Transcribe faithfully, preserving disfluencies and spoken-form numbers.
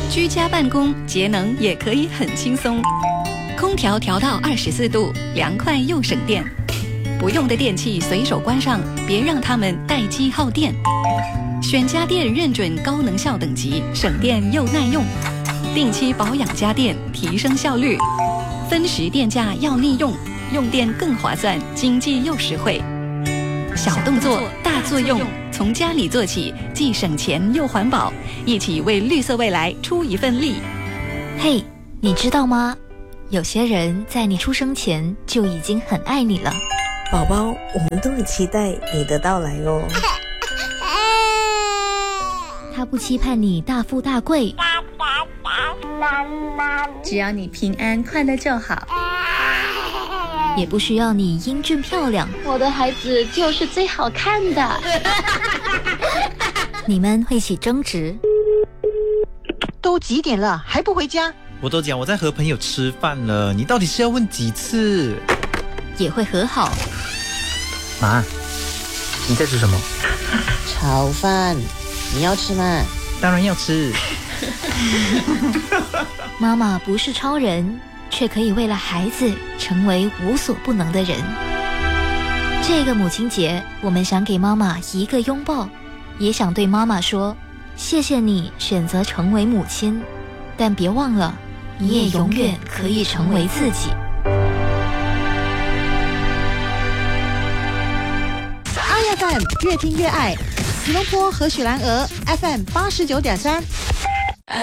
居家办公节能也可以很轻松，空调调到二十四度，凉快又省电。不用的电器随手关上，别让它们待机耗电。选家电认准高能效等级，省电又耐用。定期保养家电，提升效率。分时电价要利用，用电更划算，经济又实惠。小动作大作用，从家里做起，既省钱又环保，一起为绿色未来出一份力。 嘿，你知道吗？有些人在你出生前就已经很爱你了。 宝宝，我们都很期待你的到来哦。 他不期盼你大富大贵， 只要你平安快乐就好。 也不需要你英俊漂亮， 我的孩子就是最好看的。 你们会起争执， 都几点了还不回家？ 我都讲我在和朋友吃饭了，你到底是要问几次？ 也会和好。 妈，你在吃什么？ 炒饭，你要吃吗？ 当然要吃。 妈妈不是超人，却可以为了孩子成为无所不能的人。这个母亲节，我们想给妈妈一个拥抱，也想对妈妈说，谢谢你选择成为母亲，但别忘了，你也永远可以成为自己。 爱 F M 越听越爱，吉隆坡和许兰鹅 F M 八十九点三。